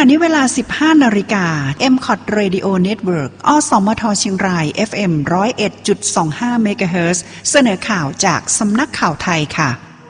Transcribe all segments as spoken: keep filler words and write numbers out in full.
ะนี้เวลา สิบห้า นาฬิกา เอ็ม ซี โอ ที Radio Network อสมทเชียงราย เอฟ เอ็ม หนึ่งศูนย์เอ็ดจุดสองห้า เมกะเฮิรตซ์ เสนอข่าวจากสำนักข่าวไทยค่ะ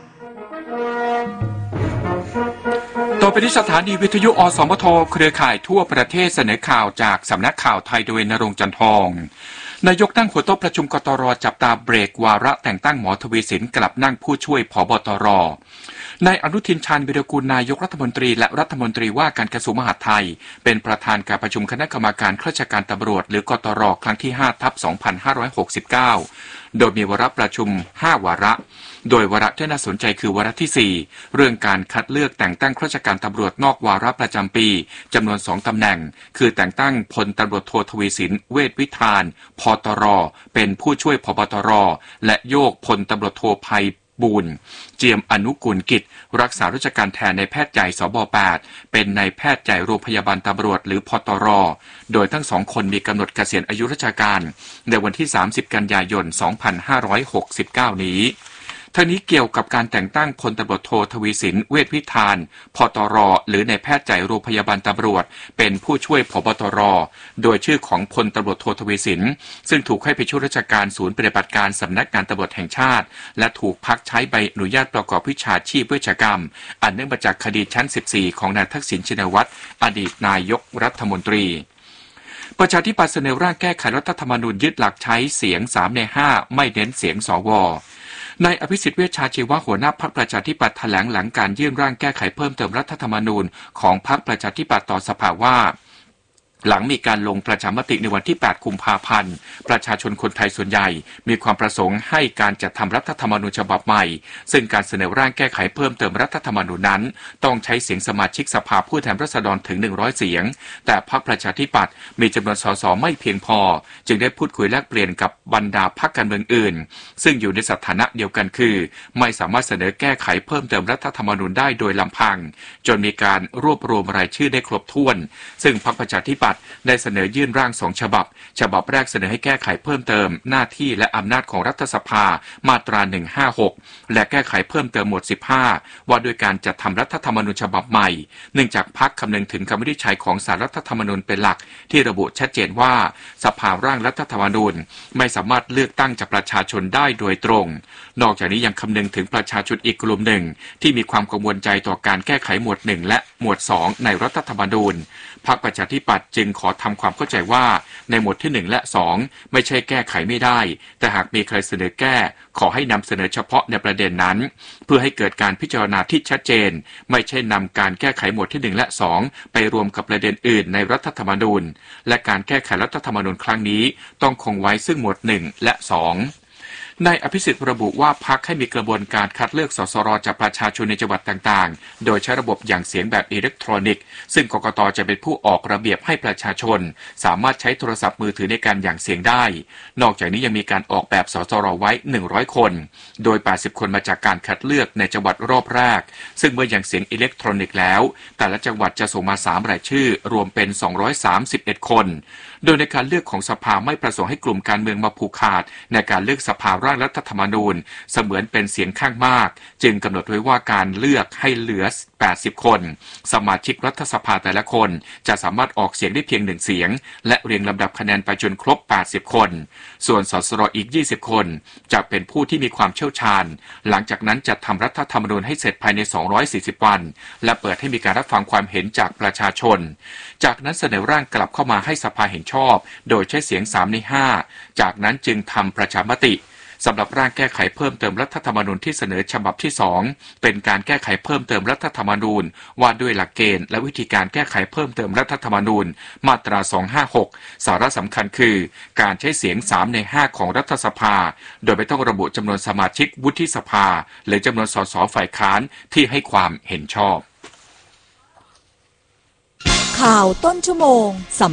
ต่อไปที่สถานีวิทยุอสมทเครือข่ายทั่วประเทศเสนอข่าวจากสำนักข่าวไทยโดยณรงค์จันทอง นายกนั่งหัวโต๊ะประชุมกตร.จับตาเบรกวาระแต่งตั้งหมอทวีสินกลับนั่งผู้ช่วยผบ.ตร.นายอนุทินชาญวิรากูลนายกรัฐมนตรีและรัฐมนตรีว่าการกระทรวงมหาดไทยเป็นประธานการประชุมคณะกรรมการข้าราชการตำรวจหรือกตร.ครั้งที่ ห้า ทับ สองพันห้าร้อยหกสิบเก้า โดยมีวาระประชุมห้าวาระโดยวาระที่น่าสนใจคือวาระที่สี่เรื่องการคัดเลือกแต่งตั้งข้าราชการตำรวจนอกวาระประจำปีจำนวนสองตำแหน่งคือแต่งตั้งพลตำรวจโททวีสินเวชวิธานผตร.เป็นผู้ช่วยผบ.ตร.และโยกพลตำรวจโทไพบูลย์เจียมอนุกูลกิจรักษาราชการแทนในแพทย์ใหญ่สบแปดเป็นนายแพทย์ใหญ่โรงพยาบาลตำรวจหรือพตร.โดยทั้งสองคนมีกำหนดเกษียณอายุราชการในวันที่สามสิบกันยายนสองพันห้าร้อยหกสิบเก้านี้ทั้งนี้เกี่ยวกับการแต่งตั้งพลตำรวจโททวีสินเวชวิธานผตร.หรือนายแพทย์ใหญ่โรงพยาบาลตำรวจเป็นผู้ช่วยผบ.ตร.โดยชื่อของพลตำรวจโททวีสินซึ่งถูกให้ไปช่วยราชการศูนย์ปฏิบัติการสำนักงานตำรวจแห่งชาติและถูกพักใช้ใบอนุญาตประกอบวิชาชีพเวชกรรมอันเนื่องมาจากคดีชั้นสิบสี่ของนายทักษิณชินวัตรอดีตนายกรัฐมนตรีประชาธิปัตย์เสนอร่างแก้ไขรัฐธรรมนูญยึดหลักใช้เสียงสามในห้าไม่เน้นเสียงสวนายอภิสิทธิ์เวชชาชีวะหัวหน้าพรรคประชาธิปัตย์แถลงหลังการยื่นร่างแก้ไขเพิ่มเติมรัฐธรรมนูญของพรรคประชาธิปัตย์ต่อสภาว่าหลังมีการลงประชามติในวันที่แปดกุมภาพันธ์ประชาชนคนไทยส่วนใหญ่มีความประสงค์ให้การจัดทำรัฐธรรมนูญฉบับใหม่ซึ่งการเสนอร่างแก้ไขเพิ่มเติมรัฐธรรมนูญนั้นต้องใช้เสียงสมาชิกสภาผู้แทนราษฎรถึงหนึ่งร้อยเสียงแต่พรรคประชาธิปัตย์มีจำนวนสสไม่เพียงพอจึงได้พูดคุยแลกเปลี่ยนกับบรรดาพรรคการเมืองอื่นซึ่งอยู่ในสถานะเดียวกันคือไม่สามารถเสนอแก้ไขเพิ่มเติมรัฐธรรมนูญได้โดยลำพังจนมีการรวบรวมรายชื่อได้ครบถ้วนซึ่งพรรคประชาธิปัตย์ได้เสนอยื่นร่างสองฉบับฉบับแรกเสนอให้แก้ไขเพิ่มเติมหน้าที่และอำนาจของรัฐสภามาตราหนึ่งห้าหกและแก้ไขเพิ่มเติมหมวดสิบห้าว่าด้วยการจัดทำรัฐธรรมนูญฉบับใหม่เนื่องจากพรรคคำนึงถึงคำวินิจฉัยของศาลรัฐธรรมนูญเป็นหลักที่ระบุชัดเจนว่าสภาร่างรัฐธรรมนูญไม่สามารถเลือกตั้งจากประชาชนได้โดยตรงนอกจากนี้ยังคำนึงถึงประชาชนอีกกลุ่มหนึ่งที่มีความกังวลใจต่อการแก้ไขหมวดหนึ่งและหมวดสองในรัฐธรรมนูญพรรคประชาธิปัตย์จึงขอทำความเข้าใจว่าในหมวดที่หนึ่งและสองไม่ใช่แก้ไขไม่ได้แต่หากมีใครเสนอแก้ขอให้นำเสนอเฉพาะในประเด็นนั้นเพื่อให้เกิดการพิจารณาที่ชัดเจนไม่ใช่นำการแก้ไขหมวดที่หนึ่งและสองไปรวมกับประเด็นอื่นในรัฐธรรมนูญและการแก้ไขรัฐธรรมนูญครั้งนี้ต้องคงไว้ซึ่งหมวดหนึ่งและสองนายอภิสิทธิ์ระบุว่าพรรคให้มีกระบวนการคัดเลือกสสรจากประชาชนในจังหวัดต่างๆโดยใช้ระบบอย่างเสียงแบบอิเล็กทรอนิกส์ซึ่งกกต.จะเป็นผู้ออกระเบียบให้ประชาชนสามารถใช้โทรศัพท์มือถือในการหยั่งเสียงได้นอกจากนี้ยังมีการออกแบบสสรไว้หนึ่งร้อยคนโดยแปดสิบคนมาจากการคัดเลือกในจังหวัดรอบแรกซึ่งเมื่อหยั่งเสียงอิเล็กทรอนิกส์แล้วแต่ละจังหวัดจะส่งมาสามรายชื่อรวมเป็นสองร้อยสามสิบเอ็ดคนโดยในการเลือกของสภาไม่ประสงค์ให้กลุ่มการเมืองมาผูกขาดในการเลือกสภาร่างรัฐธรรมนูญเสมือนเป็นเสียงข้างมากจึงกำหนดไว้ว่าการเลือกให้เหลือแปดสิบคนสมาชิกรัฐสภาแต่ละคนจะสามารถออกเสียงได้เพียงหนึ่งเสียงและเรียงลำดับคะแนนไปจนครบแปดสิบคนส่วนสสรอีกยี่สิบคนจะเป็นผู้ที่มีความเชี่ยวชาญหลังจากนั้นจะทำรัฐธรรมนูญให้เสร็จภายในสองร้อยสี่สิบวันและเปิดให้มีการรับฟังความเห็นจากประชาชนจากนั้นเสนอร่างกลับเข้ามาให้สภาเห็นชอบโดยใช้เสียงสามในห้าจากนั้นจึงทำประชามติสำหรับร่างแก้ไขเพิ่มเติมรัฐธรรมนูญที่เสนอฉบับที่สองเป็นการแก้ไขเพิ่มเติมรัฐธรรมนูญว่าด้วยหลักเกณฑ์และวิธีการแก้ไขเพิ่มเติมรัฐธรรมนูญมาตราสองห้าหกสาระสำคัญคือการใช้เสียงสามในห้าของรัฐสภาโดยไม่ต้องระบุจำนวนสมาชิกวุฒิสภาหรือจำนวนสสฝ่ายค้านที่ให้ความเห็นชอบข่าวต้นชั่วโมง